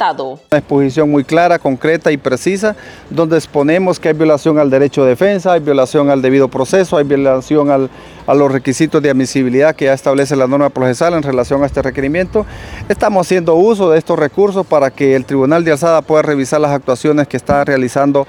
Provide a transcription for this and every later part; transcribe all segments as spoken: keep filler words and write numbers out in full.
presentado. Una exposición muy clara, concreta y precisa, donde exponemos que hay violación al derecho de defensa, hay violación al debido proceso, hay violación al, a los requisitos de admisibilidad que ya establece la norma procesal en relación a este requerimiento. Estamos haciendo uso de estos recursos para que el Tribunal de Alzada pueda revisar las actuaciones que está realizando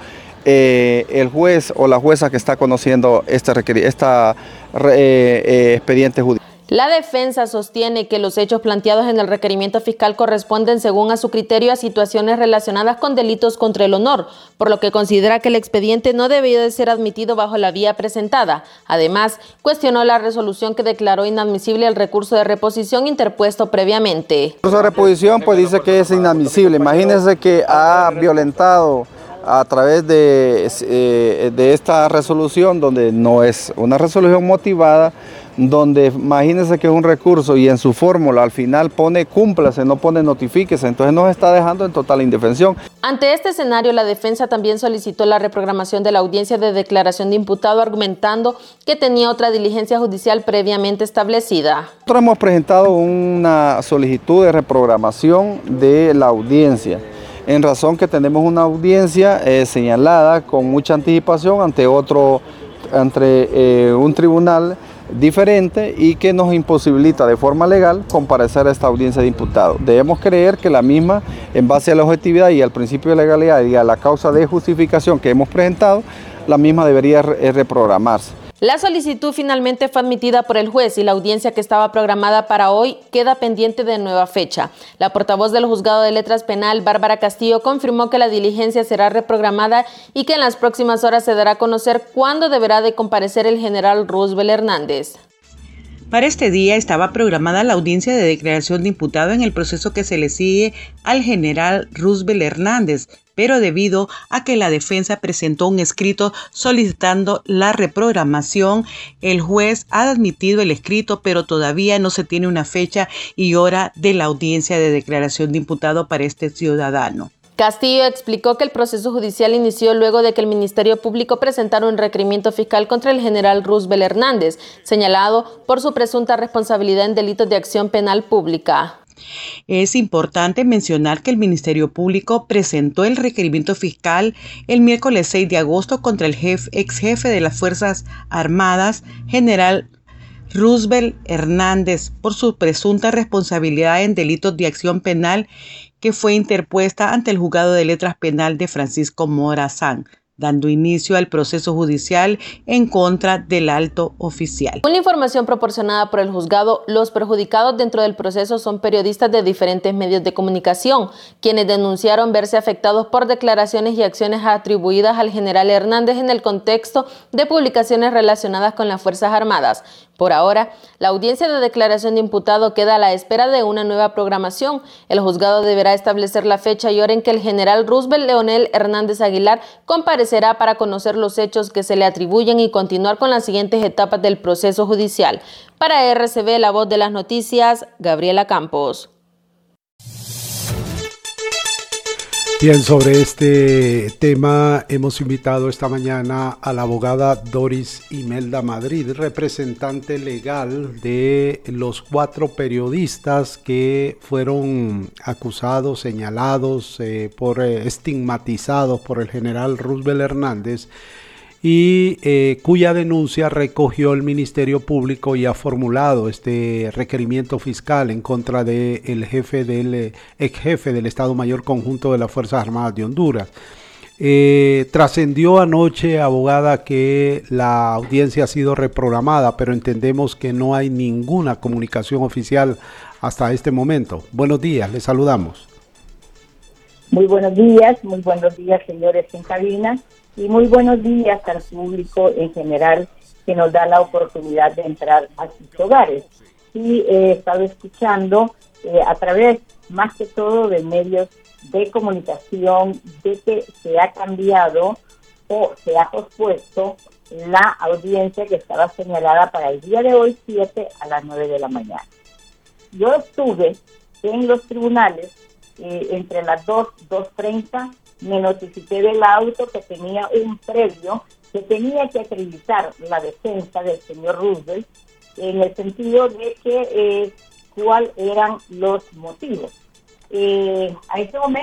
eh, el juez o la jueza que está conociendo este esta, eh, eh, expediente judicial. La defensa sostiene que los hechos planteados en el requerimiento fiscal corresponden, según a su criterio, a situaciones relacionadas con delitos contra el honor, por lo que considera que el expediente no debió de ser admitido bajo la vía presentada. Además, cuestionó la resolución que declaró inadmisible el recurso de reposición interpuesto previamente. El recurso de reposición pues dice que es inadmisible. Imagínense que ha violentado a través de, eh, de esta resolución, donde no es una resolución motivada, donde imagínense que es un recurso y en su fórmula al final pone cúmplase, no pone notifíquese, entonces nos está dejando en total indefensión. Ante este escenario, la defensa también solicitó la reprogramación de la audiencia de declaración de imputado, argumentando que tenía otra diligencia judicial previamente establecida. Nosotros hemos presentado una solicitud de reprogramación de la audiencia, en razón que tenemos una audiencia eh, señalada con mucha anticipación ante otro, entre eh, un tribunal diferente y que nos imposibilita de forma legal comparecer a esta audiencia de imputado. Debemos creer que la misma, en base a la objetividad y al principio de legalidad y a la causa de justificación que hemos presentado, la misma debería re reprogramarse. La solicitud finalmente fue admitida por el juez y la audiencia que estaba programada para hoy queda pendiente de nueva fecha. La portavoz del Juzgado de Letras Penal, Bárbara Castillo, confirmó que la diligencia será reprogramada y que en las próximas horas se dará a conocer cuándo deberá de comparecer el general Roosevelt Hernández. Para este día estaba programada la audiencia de declaración de imputado en el proceso que se le sigue al general Roosevelt Hernández, pero debido a que la defensa presentó un escrito solicitando la reprogramación, el juez ha admitido el escrito, pero todavía no se tiene una fecha y hora de la audiencia de declaración de imputado para este ciudadano. Castillo explicó que el proceso judicial inició luego de que el Ministerio Público presentara un requerimiento fiscal contra el general Roosevelt Hernández, señalado por su presunta responsabilidad en delitos de acción penal pública. Es importante mencionar que el Ministerio Público presentó el requerimiento fiscal el miércoles seis de agosto contra el jefe, ex jefe de las Fuerzas Armadas, general Roosevelt Hernández, por su presunta responsabilidad en delitos de acción penal que fue interpuesta ante el Juzgado de Letras Penal de Francisco Morazán, dando inicio al proceso judicial en contra del alto oficial. Una información proporcionada por el juzgado, los perjudicados dentro del proceso son periodistas de diferentes medios de comunicación, quienes denunciaron verse afectados por declaraciones y acciones atribuidas al general Hernández en el contexto de publicaciones relacionadas con las Fuerzas Armadas. Por ahora, la audiencia de declaración de imputado queda a la espera de una nueva programación. El juzgado deberá establecer la fecha y hora en que el general Roosevelt Leonel Hernández Aguilar comparecerá para conocer los hechos que se le atribuyen y continuar con las siguientes etapas del proceso judicial. Para R C B, La Voz de las Noticias, Gabriela Campos. Bien, sobre este tema hemos invitado esta mañana a la abogada Doris Imelda Madrid, representante legal de los cuatro periodistas que fueron acusados, señalados, eh, por eh, estigmatizados por el general Roosevelt Hernández y eh, cuya denuncia recogió el Ministerio Público y ha formulado este requerimiento fiscal en contra del jefe del eh, ex jefe del Estado Mayor Conjunto de las Fuerzas Armadas de Honduras. Eh, trascendió anoche, abogada, que la audiencia ha sido reprogramada, pero entendemos que no hay ninguna comunicación oficial hasta este momento. Buenos días, les saludamos. Muy buenos días, muy buenos días, señores en cabina. Y muy buenos días al público en general que nos da la oportunidad de entrar a sus hogares. Y eh, he estado escuchando eh, a través, más que todo, de medios de comunicación, de que se ha cambiado o se ha pospuesto la audiencia que estaba señalada para el día de hoy, siete a las nueve de la mañana. Yo estuve en los tribunales eh, entre las dos, dos treinta, me notifiqué del auto que tenía un previo que tenía que acreditar la defensa del señor Roosevelt en el sentido de que eh, cuáles eran los motivos. Eh, a ese momento